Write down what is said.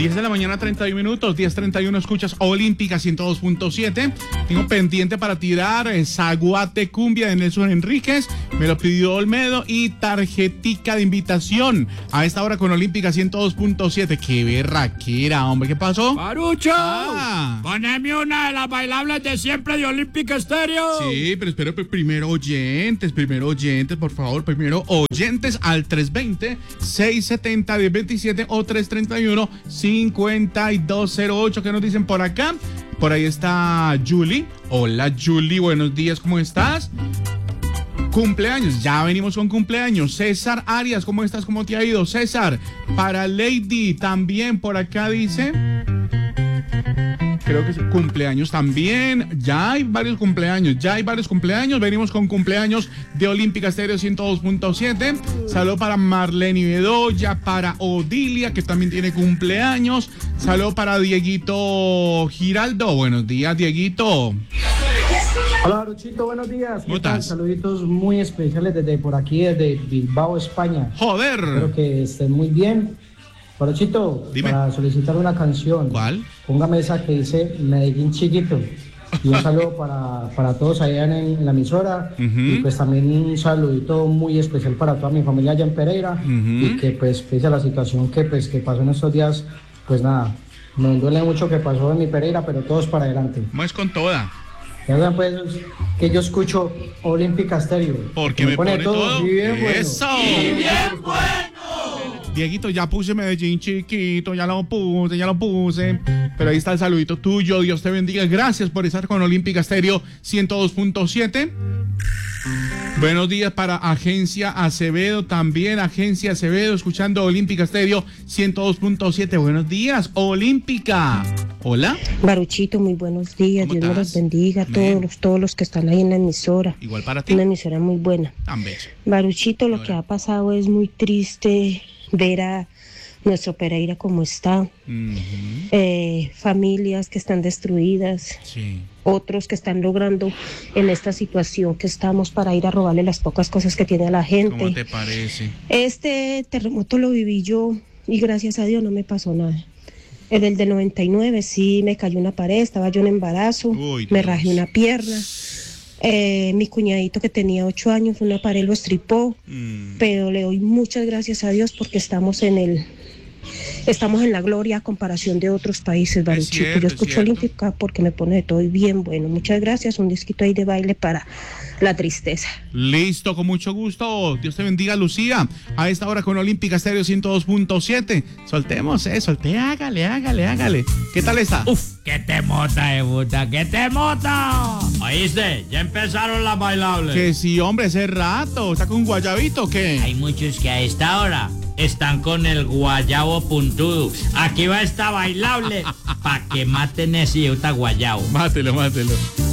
10 de la mañana, 31 minutos, 10:31, escuchas Olímpica 102.7. Tengo pendiente para tirar Zaguate Cumbia de Nelson Enríquez, me lo pidió Olmedo, y tarjetica de invitación a esta hora con Olímpica 102.7. ¡Qué berraquera, hombre! ¿Qué pasó? ¡Marucho! Poneme una de las bailables de siempre de Olímpica Estéreo. Sí, pero espero primero oyentes, por favor, primero oyentes al 320-670-1027 o 331-5208. ¿Qué nos dicen por acá? Por ahí está Julie. Hola, Julie, buenos días, ¿cómo estás? Cumpleaños, ya venimos con cumpleaños. César Arias, ¿cómo estás? ¿Cómo te ha ido, César? Para Lady, también por acá dice... Creo que es cumpleaños también. Ya hay varios cumpleaños. Venimos con cumpleaños de Olímpica Estéreo 102.7. Saludo para Marlene Bedoya, para Odilia, que también tiene cumpleaños. Saludo para Dieguito Giraldo. Buenos días, Dieguito. Hola, Ruchito, buenos días. ¿Cómo estás? Saluditos muy especiales desde por aquí, desde Bilbao, España. ¡Joder! Espero que estén muy bien. Porochito, Dime. para solicitar una canción. ¿Cuál? Póngame esa que dice Medellín Chiquito. Y un saludo para todos allá en la emisora. Y pues también un saludito muy especial para toda mi familia allá en Pereira. Y que pues pese a la situación que pasó en estos días, pues nada, me duele mucho que pasó en mi Pereira, pero todos para adelante. Vamos con toda. Ya saben pues que yo escucho Olímpica Estéreo. Porque me pone todo. Bien ¡Eso! Bueno. ¡Y bien bueno! Dieguito, ya puse Medellín Chiquito, ya lo puse. Pero ahí está el saludito tuyo, Dios te bendiga. Gracias por estar con Olímpica Estéreo 102.7. Buenos días para Agencia Acevedo, también Agencia Acevedo, escuchando Olímpica Estéreo 102.7. Buenos días, Olímpica. Hola. Baruchito, muy buenos días. ¿Cómo Dios me estás? los bendiga a todos los que están ahí en la emisora. Igual para ti. Una emisora muy buena. Tan bello. Baruchito, lo que ha pasado es muy triste ver a nuestro Pereira como está. Familias que están destruidas. Sí. Otros que están logrando en esta situación que estamos para ir a robarle las pocas cosas que tiene a la gente. ¿Cómo te parece? Este terremoto lo viví yo y gracias a Dios no me pasó nada. El del 99 sí me cayó una pared, estaba yo en embarazo, Uy, me Dios. rajé una pierna. Mi cuñadito que tenía 8 años, una pared lo estripó, pero le doy muchas gracias a Dios porque estamos en la gloria a comparación de otros países, Baruchito. cierto, Yo es escucho cierto. Olímpica porque me pone de todo y bien bueno. Muchas gracias, un disquito ahí de baile para la tristeza. Listo, con mucho gusto. Dios te bendiga, Lucía. A esta hora con Olímpica Estéreo 102.7. Soltemos, hágale. ¿Qué tal está? ¡Uf! ¡Qué temota de puta! ¡Qué temota! ¿Oíste? Ya empezaron las bailables. Que sí, hombre, ese rato. ¿Está con guayabito o qué? Hay muchos que a esta hora están con el guayabo puntudo. Aquí va esta bailable pa' que maten ese yuta guayabo. Mátelo.